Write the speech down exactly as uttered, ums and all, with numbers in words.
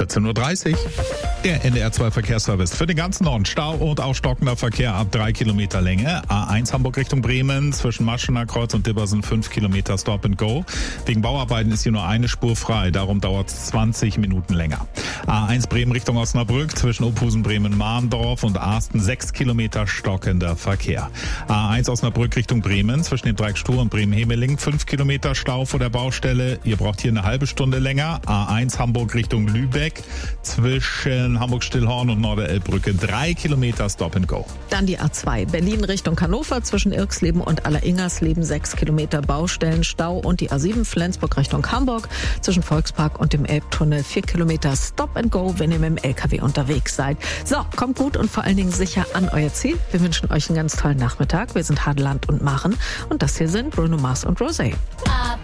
vierzehn Uhr dreißig. Der N D R zwei Verkehrsservice für den ganzen Norden. Stau und auch stockender Verkehr ab drei Kilometer Länge. A eins Hamburg Richtung Bremen zwischen Maschener Kreuz und Dibbersen fünf Kilometer Stop and Go. Wegen Bauarbeiten ist hier nur eine Spur frei, darum dauert es zwanzig Minuten länger. A eins Bremen Richtung Osnabrück zwischen Ophusen, Bremen, Mahndorf und Arsten sechs Kilometer stockender Verkehr. A eins Osnabrück Richtung Bremen zwischen dem Dreieck Stur und Bremen-Hemeling fünf Kilometer Stau vor der Baustelle. Ihr braucht hier eine halbe Stunde länger. A eins Hamburg Richtung Lübeck zwischen Hamburg-Stillhorn und Norderelbbrücke drei Kilometer Stop and Go. Dann die A zwei Berlin Richtung Hannover zwischen Irksleben und Alleringers-Leben sechs Kilometer Baustellenstau und die A sieben Flensburg Richtung Hamburg zwischen Volkspark und dem Elbtunnel vier Kilometer Stop and Go, wenn ihr mit dem L K W unterwegs seid. So, kommt gut und vor allen Dingen sicher an euer Ziel. Wir wünschen euch einen ganz tollen Nachmittag. Wir sind Hadeland und Maren und das hier sind Bruno Mars und Rosé.